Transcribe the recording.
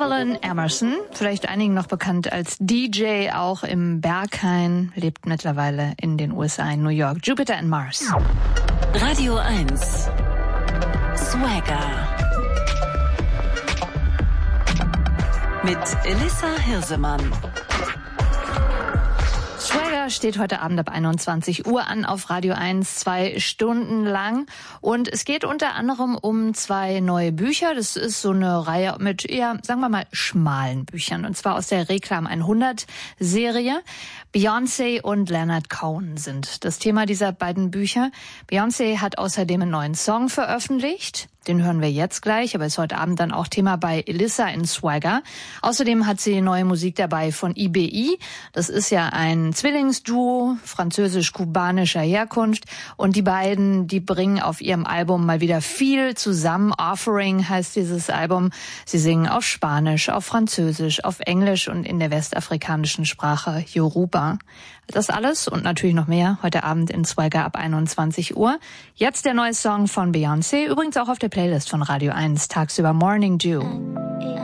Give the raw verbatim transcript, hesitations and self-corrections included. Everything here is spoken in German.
Evelyn Emerson, vielleicht einigen noch bekannt als D J, auch im Berghain, lebt mittlerweile in den U S A, in New York. Jupiter and Mars. Radio eins. Swagger. Mit Elissa Hirsemann. Swagger steht heute Abend ab einundzwanzig Uhr an auf Radio eins, zwei Stunden lang. Und es geht unter anderem um zwei neue Bücher. Das ist so eine Reihe mit eher, sagen wir mal, schmalen Büchern. Und zwar aus der Reklam hundert Serie. Beyoncé und Leonard Cohen sind das Thema dieser beiden Bücher. Beyoncé hat außerdem einen neuen Song veröffentlicht. Den hören wir jetzt gleich, aber ist heute Abend dann auch Thema bei Elissa in Swagger. Außerdem hat sie neue Musik dabei von I B I. Das ist ja ein Zwillingsduo französisch-kubanischer Herkunft. Und die beiden, die bringen auf ihrem Album mal wieder viel zusammen. Offering heißt dieses Album. Sie singen auf Spanisch, auf Französisch, auf Englisch und in der westafrikanischen Sprache Yoruba. Das alles und natürlich noch mehr heute Abend in Swagger ab einundzwanzig Uhr. Jetzt der neue Song von Beyoncé, übrigens auch auf der Playlist von Radio eins, tagsüber Morning Dew.